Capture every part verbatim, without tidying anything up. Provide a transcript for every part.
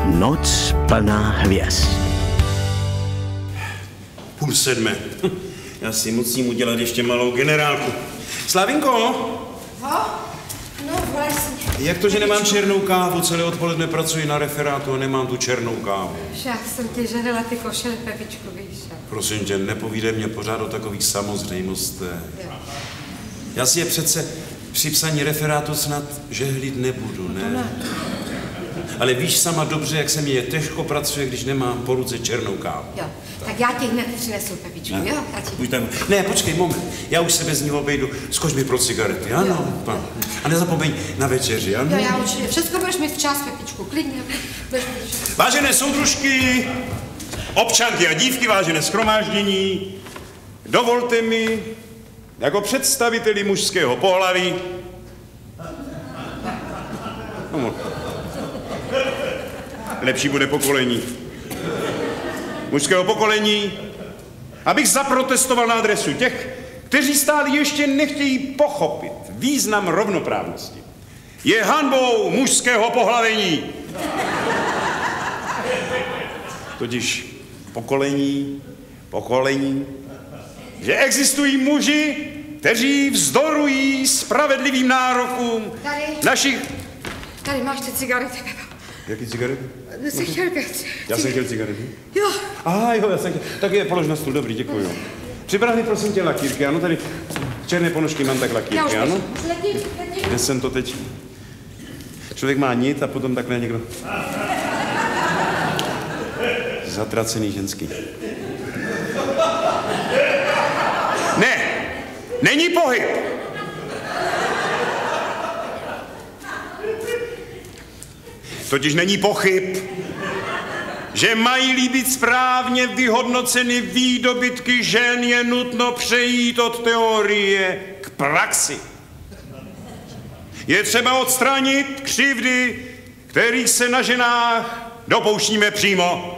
Noc plná hvězd. Půl sedmé. Já si musím udělat ještě malou generálku. Slavinko! No, no vlastně. Jak to, že nemám černou kávu? Celé odpoledne pracuji na referátu a nemám tu černou kávu. Já jsem ti ženila ty košele, Pepičku, víš. Prosím tě, nepovídej mě pořád o takových samozřejmostech. Já si je přece při psaní referátu snad žehlit nebudu, ne? To ne. Ale víš sama dobře, jak se mi je těžko pracuje, když nemám po ruce černou kávu. Jo, tak já ti hned přinesu, Pepičku, Ne. jo? Já ti... Tam... Ne, počkej, moment. Já už se bez ní obejdu. Skoč mi pro cigarety, ano? Jo. A nezapomeň na večeři, ano? Jo, já určitě. Všechno budeš mít včas, Pepičku, klidně. Budeš mít včas. Vážené soudružky, občanky a dívky, vážené shromáždění, dovolte mi, jako představiteli mužského pohlaví, no, lepší bude pokolení, mužského pokolení, abych zaprotestoval na adresu těch, kteří stále ještě nechtějí pochopit význam rovnoprávnosti. Je hanbou mužského pohlavení. Totiž pokolení, pokolení, že existují muži, kteří vzdorují spravedlivým nárokům Tady. našich... Tady máš ty cigarety, Pepa. Jaký cigarety? Jsi chtěl pět. Já jsem chtěl cigarety. Jo. Aha, jo, já jsem chtěl. Tak je polož na stůl, dobrý, děkuju. Připrav mi prosím tě lakírky, ano, tady černé ponožky mám tak lakírky, ano? Letím, letím. Kde jsem to teď? Člověk má nit a potom takhle někdo... Zatracený ženský. Ne, není pohyb. Totiž není pochyb, že mají-li být správně vyhodnoceny výdobytky žen, je nutno přejít od teorie k praxi. Je třeba odstranit křivdy, kterých se na ženách dopouštíme přímo.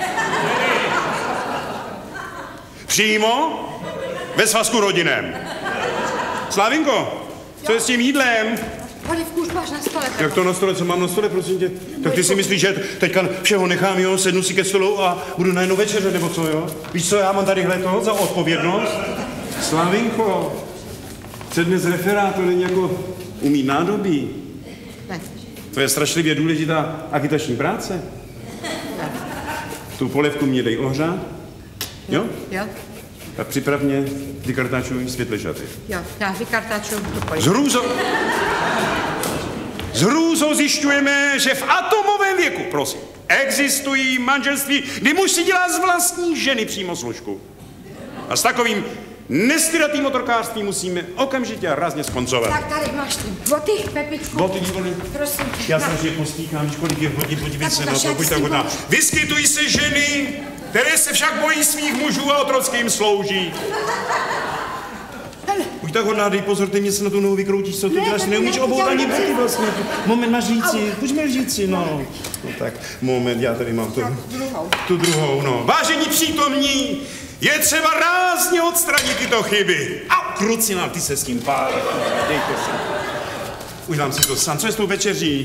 Přímo ve svazku rodinném. Slavinko, co je s tím jídlem? Polivku už máš na stole. Jak to na stole, co mám na stole, prosím tě? Tak ty si myslíš, že teďka všeho nechám, jo, sednu si ke stolu a budu najednou večeře, nebo co, jo? Víš co, já mám tadyhle to za odpovědnost? Slavinko, přednes referátu není jako umít nádobí. Ne. To je strašlivě důležitá agitační práce. Tu polevku mě dej ohřát. Jo? Jo. A připrav mě, vykartáčuj světle šaty. Jo, já vykartáču. Z hrůzou... Z hrůzou zjišťujeme, že v atomovém věku, prosím, existují manželství, kdy muž si dělá z vlastní ženy přímo služku. A s takovým nestyratým motorkářstvím musíme okamžitě a rázně skoncovat. Tak tady máš ty boty, Pepičku. Boty, výborně. Prosím tě. Já na. strašně postíkám, víš, kolik je hodin, podívej Tak se na ukaž, to, jak buď s tak tím hodná. máš. Vyskytují se ženy, které se však bojí svých mužů a otrocky jim slouží. Buď tak hodná, dej pozor, ty mě se na tu nohu vykroutíš, co ty Ne, děláš, tak neumíš ne, obout já ani nechci. boty vlastně. Moment, máš říci, pojďme říci, no. No tak, moment, já tady mám tu, druhou. tu druhou, no. Vážení přítomní, je třeba rázně odstranit tyto chyby. A krucinál, ty se s tím pár, dejte se. Udělám si to sám, co je s tou večeří?